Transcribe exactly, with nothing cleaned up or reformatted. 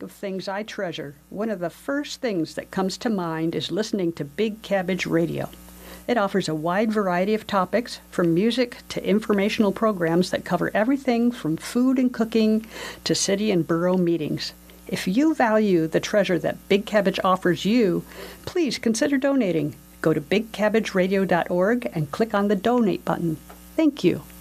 think of things I treasure, one of the first things that comes to mind is listening to Big Cabbage Radio. It offers a wide variety of topics, from music to informational programs that cover everything from food and cooking to city and borough meetings. If you value the treasure that Big Cabbage offers you, please consider donating. Go to big cabbage radio dot org and click on the donate button. Thank you.